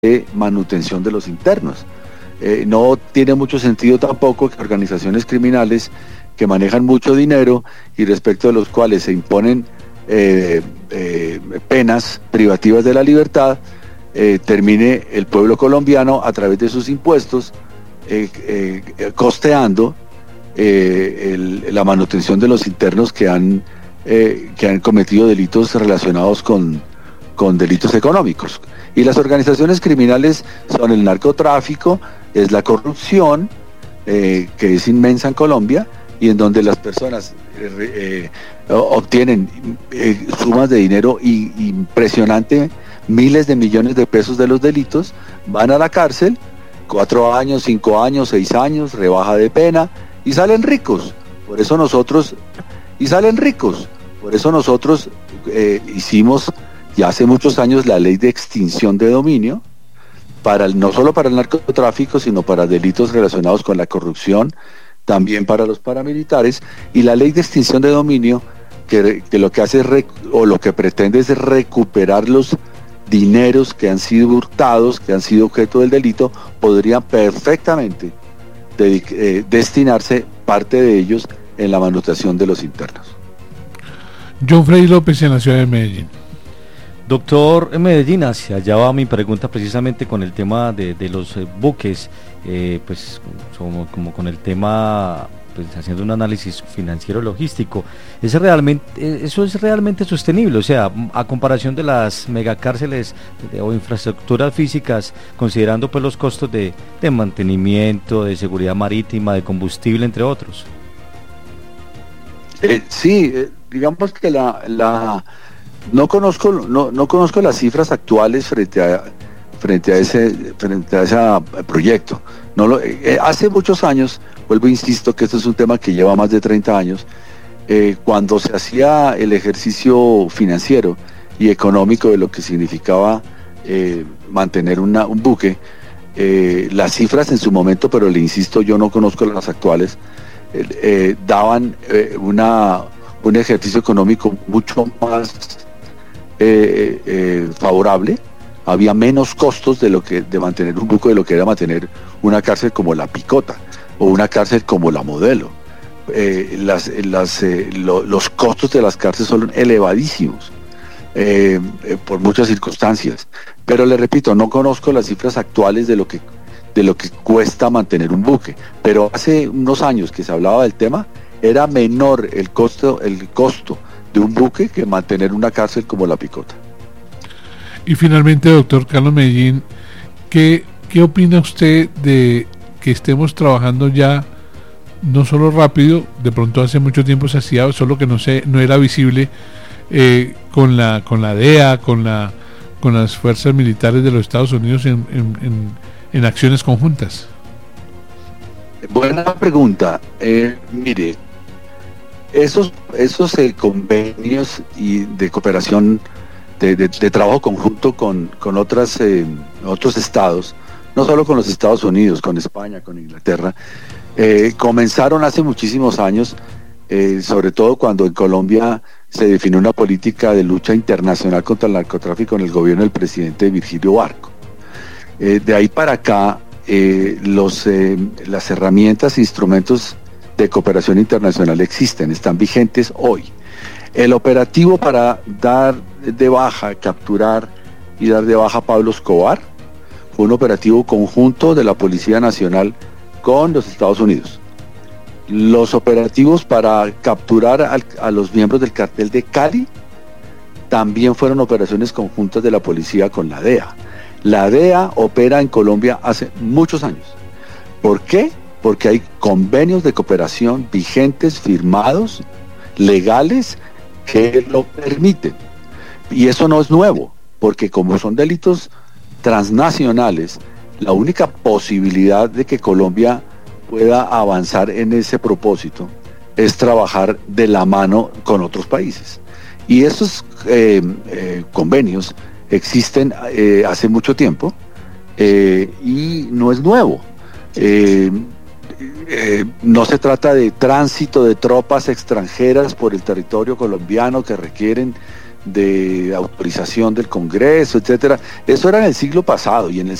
de manutención de los internos. No tiene mucho sentido tampoco que organizaciones criminales que manejan mucho dinero y respecto de los cuales se imponen penas privativas de la libertad, termine el pueblo colombiano a través de sus impuestos costeando la manutención de los internos que han cometido delitos relacionados con delitos económicos. Y las organizaciones criminales son el narcotráfico, es la corrupción, que es inmensa en Colombia, y en donde las personas obtienen sumas de dinero impresionante, miles de millones de pesos de los delitos, van a la cárcel, 4 años, 5 años, 6 años, rebaja de pena, y salen ricos. Por eso nosotros hicimos ya hace muchos años la ley de extinción de dominio, no solo para el narcotráfico, sino para delitos relacionados con la corrupción, también para los paramilitares, y la ley de extinción de dominio que lo que hace o lo que pretende es recuperar los dineros que han sido hurtados, que han sido objeto del delito, podrían perfectamente destinarse parte de ellos en la manutención de los internos. John Freddy López, en la ciudad de Medellín. Doctor, en Medellín, hacia allá va mi pregunta precisamente con el tema de los buques, pues como con el tema, pues haciendo un análisis financiero logístico. ¿Eso es realmente sostenible? O sea, a comparación de las megacárceles o infraestructuras físicas, considerando pues los costos de mantenimiento, de seguridad marítima, de combustible, entre otros. Sí, digamos que no conozco las cifras actuales frente a ese proyecto. Hace muchos años, vuelvo e insisto que esto es un tema que lleva más de 30 años, cuando se hacía el ejercicio financiero y económico de lo que significaba mantener un buque, las cifras en su momento, pero le insisto, yo no conozco las actuales, daban un ejercicio económico mucho más favorable. Había menos costos de mantener un buque de lo que era mantener una cárcel como la Picota o una cárcel como la Modelo. Los costos de las cárceles son elevadísimos por muchas circunstancias, pero le repito, no conozco las cifras actuales de lo que cuesta mantener un buque, pero hace unos años que se hablaba del tema, era menor el costo de un buque que mantener una cárcel como la Picota. Y finalmente, doctor Carlos Medellín, ¿qué opina usted de que estemos trabajando ya no solo rápido, de pronto hace mucho tiempo se hacía, solo que no era visible, con la DEA, con las fuerzas militares de los Estados Unidos en acciones conjuntas? Buena pregunta. Mire, esos convenios y de cooperación, de trabajo conjunto con otros estados, no solo con los Estados Unidos, con España, con Inglaterra, comenzaron hace muchísimos años, sobre todo cuando en Colombia se definió una política de lucha internacional contra el narcotráfico en el gobierno del presidente Virgilio Barco. De ahí para acá, las herramientas e instrumentos de cooperación internacional están vigentes hoy. El operativo para dar de baja, capturar y dar de baja a Pablo Escobar fue un operativo conjunto de la Policía Nacional con los Estados Unidos. Los operativos para capturar a los miembros del cartel de Cali también fueron operaciones conjuntas de la policía con la DEA. La DEA opera en Colombia hace muchos años. ¿Por qué? Porque hay convenios de cooperación vigentes, firmados, legales, que lo permiten. Y eso no es nuevo, porque como son delitos transnacionales, la única posibilidad de que Colombia pueda avanzar en ese propósito es trabajar de la mano con otros países. Y esos convenios existen hace mucho tiempo y no es nuevo. No se trata de tránsito de tropas extranjeras por el territorio colombiano que requieren de autorización del Congreso, etcétera. Eso era en el siglo pasado, y en el